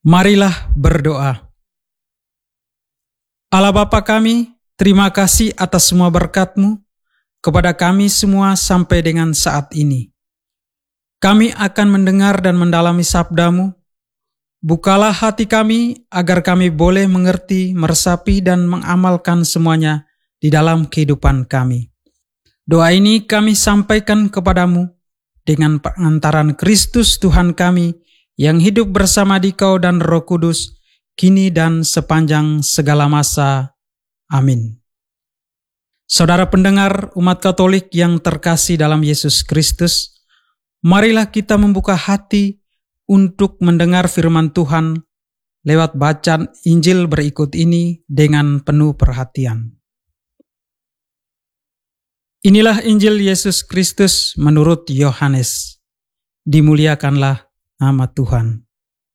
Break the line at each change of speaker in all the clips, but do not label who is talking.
Marilah berdoa. Allah Bapa kami, terima kasih atas semua berkat-Mu kepada kami semua sampai dengan saat ini. Kami akan mendengar dan mendalami sabda-Mu. Bukalah hati kami agar kami boleh mengerti, meresapi, dan mengamalkan semuanya di dalam kehidupan kami. Doa ini kami sampaikan kepadamu dengan pengantaran Kristus Tuhan kami yang hidup bersama Dikau dan Roh Kudus, kini dan sepanjang segala masa. Amin. Saudara pendengar umat Katolik yang terkasih dalam Yesus Kristus, marilah kita membuka hati untuk mendengar firman Tuhan lewat bacaan Injil berikut ini dengan penuh perhatian. Inilah Injil Yesus Kristus menurut Yohanes. Dimuliakanlah nama Tuhan.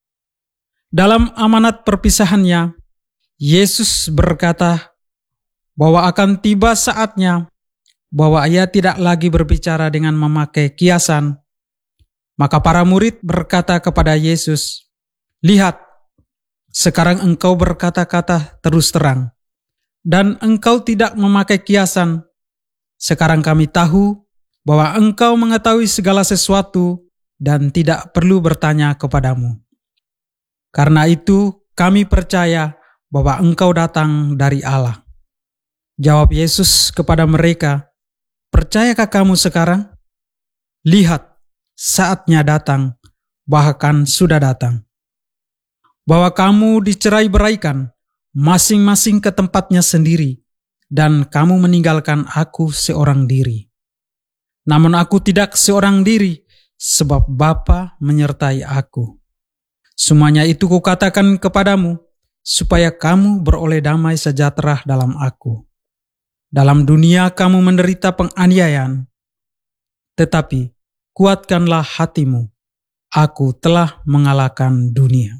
Dalam amanat perpisahannya, Yesus berkata bahwa akan tiba saatnya bahwa Ia tidak lagi berbicara dengan memakai kiasan. Maka para murid berkata kepada Yesus, "Lihat, sekarang Engkau berkata-kata terus terang, dan Engkau tidak memakai kiasan. Sekarang kami tahu bahwa Engkau mengetahui segala sesuatu dan tidak perlu bertanya kepadamu. Karena itu kami percaya bahwa Engkau datang dari Allah." Jawab Yesus kepada mereka, "Percayakah kamu sekarang? Lihat, saatnya datang, bahkan sudah datang, bahwa kamu dicerai-beraikan, masing-masing ke tempatnya sendiri, dan kamu meninggalkan aku seorang diri. Namun aku tidak seorang diri, sebab Bapa menyertai aku. Semuanya itu kukatakan kepadamu, supaya kamu beroleh damai sejahtera dalam aku. Dalam dunia kamu menderita penganiayaan, tetapi kuatkanlah hatimu, aku telah mengalahkan dunia."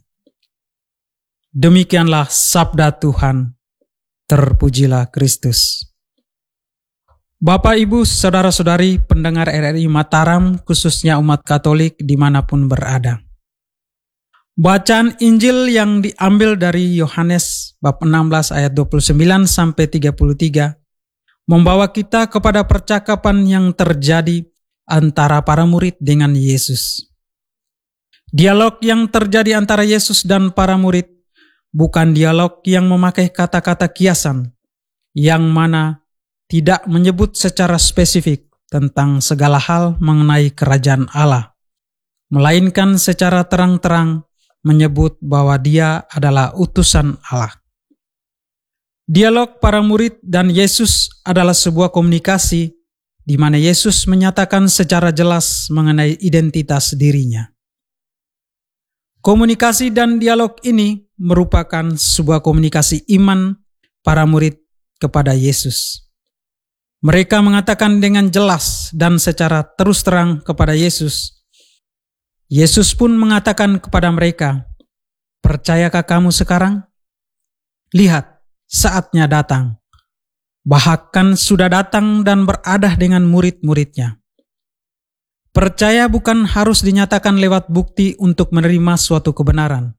Demikianlah sabda Tuhan. Terpujilah Kristus. Bapak, Ibu, Saudara-saudari pendengar RRI Mataram, khususnya umat Katolik dimanapun berada. Bacaan Injil yang diambil dari Yohanes bab 16 ayat 29 sampai 33 membawa kita kepada percakapan yang terjadi antara para murid dengan Yesus. Dialog yang terjadi antara Yesus dan para murid bukan dialog yang memakai kata-kata kiasan, yang mana tidak menyebut secara spesifik tentang segala hal mengenai kerajaan Allah, melainkan secara terang-terang menyebut bahwa Dia adalah utusan Allah. Dialog para murid dan Yesus adalah sebuah komunikasi di mana Yesus menyatakan secara jelas mengenai identitas dirinya. Komunikasi dan dialog ini merupakan sebuah komunikasi iman para murid kepada Yesus. Mereka mengatakan dengan jelas dan secara terus terang kepada Yesus. Yesus pun mengatakan kepada mereka, "Percayakah kamu sekarang? Lihat, saatnya datang. Bahkan sudah datang dan berada dengan murid-muridnya." Percaya bukan harus dinyatakan lewat bukti untuk menerima suatu kebenaran.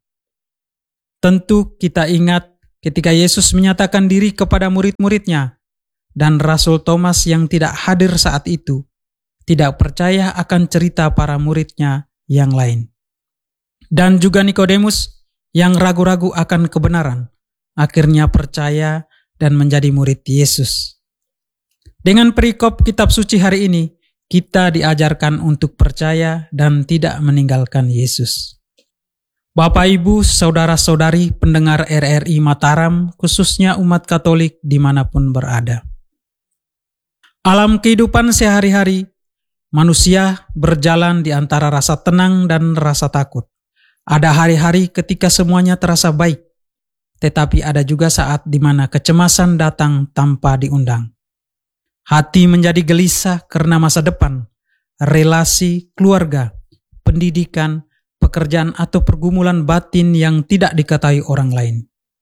Tentu kita ingat ketika Yesus menyatakan diri kepada murid-muridnya, dan Rasul Thomas yang tidak hadir saat itu tidak percaya akan cerita para muridnya yang lain. Dan juga Nikodemus yang ragu-ragu akan kebenaran, akhirnya percaya dan menjadi murid Yesus. Dengan perikop kitab suci hari ini, kita diajarkan untuk percaya dan tidak meninggalkan Yesus. Bapak, Ibu, Saudara-saudari pendengar RRI Mataram, khususnya umat Katolik dimanapun berada. Alam kehidupan sehari-hari, manusia berjalan di antara rasa tenang dan rasa takut. Ada hari-hari ketika semuanya terasa baik, tetapi ada juga saat di mana kecemasan datang tanpa diundang. Hati menjadi gelisah karena masa depan, relasi, keluarga, pendidikan, pekerjaan atau pergumulan batin yang tidak diketahui orang lain.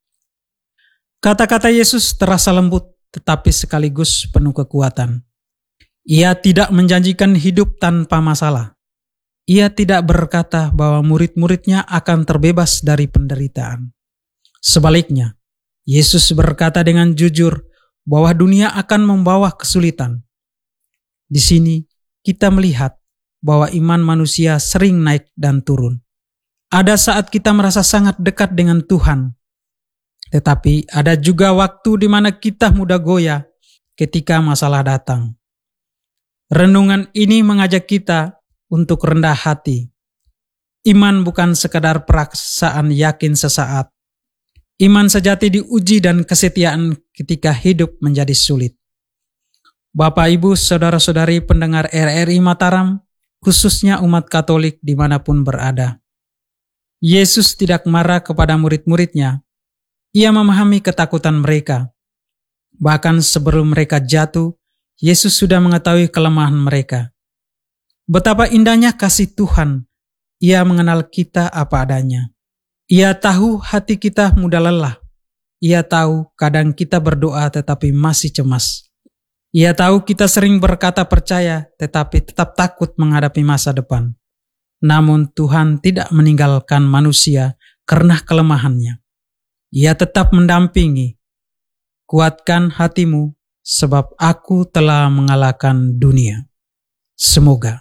Kata-kata Yesus terasa lembut tetapi sekaligus penuh kekuatan. Ia tidak menjanjikan hidup tanpa masalah. Ia tidak berkata bahwa murid-muridnya akan terbebas dari penderitaan. Sebaliknya, Yesus berkata dengan jujur bahwa dunia akan membawa kesulitan. Di sini kita melihat bahwa iman manusia sering naik dan turun. Ada saat kita merasa sangat dekat dengan Tuhan, tetapi ada juga waktu di mana kita mudah goyah ketika masalah datang. Renungan ini mengajak kita untuk rendah hati. Iman bukan sekadar perasaan yakin sesaat. Iman sejati diuji dan kesetiaan ketika hidup menjadi sulit. Bapak, Ibu, Saudara-saudari pendengar RRI Mataram, khususnya umat Katolik dimanapun berada. Yesus tidak marah kepada murid-muridnya. Ia memahami ketakutan mereka. Bahkan sebelum mereka jatuh, Yesus sudah mengetahui kelemahan mereka. Betapa indahnya kasih Tuhan. Ia mengenal kita apa adanya. Ia tahu hati kita mudah lelah. Ia tahu kadang kita berdoa tetapi masih cemas. Ia tahu kita sering berkata percaya tetapi tetap takut menghadapi masa depan. Namun Tuhan tidak meninggalkan manusia karena kelemahannya. Ia tetap mendampingi. Kuatkan hatimu sebab aku telah mengalahkan dunia. Semoga.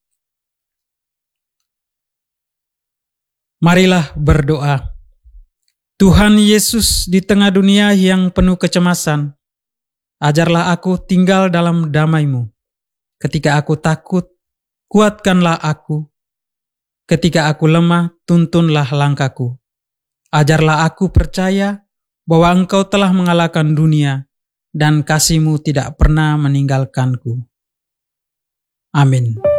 Marilah berdoa. Tuhan Yesus, di tengah dunia yang penuh kecemasan, ajarlah aku tinggal dalam damai-Mu. Ketika aku takut, kuatkanlah aku. Ketika aku lemah, tuntunlah langkahku. Ajarlah aku percaya bahwa Engkau telah mengalahkan dunia dan kasih-Mu tidak pernah meninggalkanku. Amin.